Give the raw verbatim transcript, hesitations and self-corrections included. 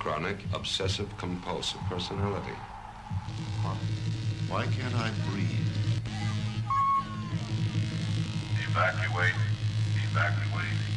chronic obsessive-compulsive personality. Huh? Why can't I breathe? Evacuate. Evacuate.